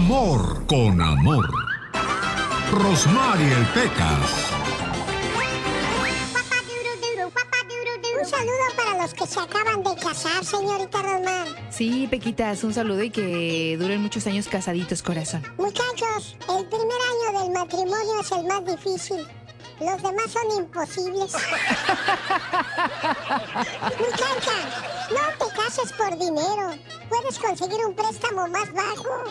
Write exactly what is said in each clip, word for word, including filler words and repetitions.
Humor con amor. Rosmarie Pecas. Un saludo para los que se acaban de casar, señorita Rosmar. Sí, Pequitas, un saludo y que duren muchos años casaditos, corazón. Muchachos, el primer año del matrimonio es el más difícil. Los demás son imposibles. Muchacha, no te cases por dinero. Puedes conseguir un préstamo más bajo.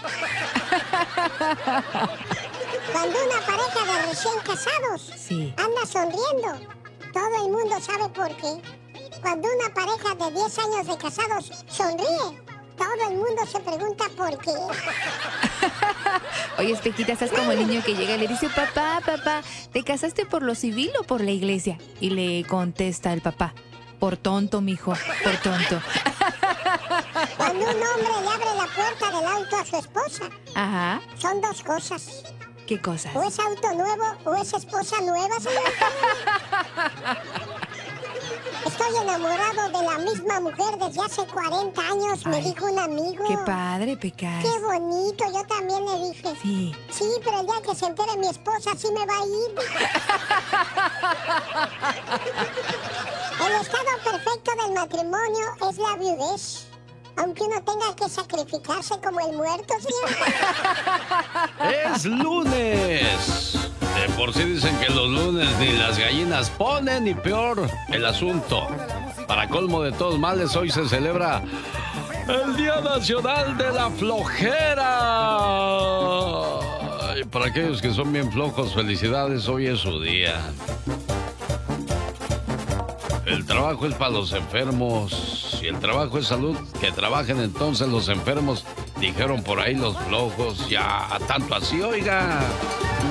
Cuando una pareja de recién casados sí. anda sonriendo, todo el mundo sabe por qué. Cuando una pareja de diez años de casados sonríe, todo el mundo se pregunta por qué. Oye, Pequita, estás como el niño que llega y le dice, papá, papá, ¿te casaste por lo civil o por la iglesia? Y le contesta el papá, por tonto, mijo, por tonto. Cuando un hombre le abre la puerta del auto a su esposa, ajá, son dos cosas. ¿Qué cosas? O es auto nuevo o es esposa nueva, señorita. Estoy enamorado de la misma mujer desde hace cuarenta años, ay, me dijo un amigo. Qué padre, Pecas. Qué bonito, yo también le dije. Sí. Sí, pero el día que se entere mi esposa, sí me va a ir. El estado perfecto del matrimonio es la viudez. Aunque uno tenga que sacrificarse como el muerto, ¿sí? ¡Es lunes! De por sí dicen que los lunes ni las gallinas ponen, y peor el asunto. Para colmo de todos males, hoy se celebra el Día Nacional de la Flojera. Y para aquellos que son bien flojos, felicidades, hoy es su día. El trabajo es para los enfermos. Si el trabajo es salud, que trabajen entonces los enfermos. Dijeron por ahí los flojos, ya tanto así, oiga.